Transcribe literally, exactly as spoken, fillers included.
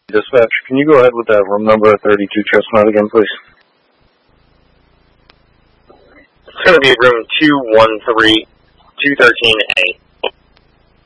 Dispatch, can you go ahead with that room number thirty-two Chestnut again, please? It's going to be room two one three, two thirteen A.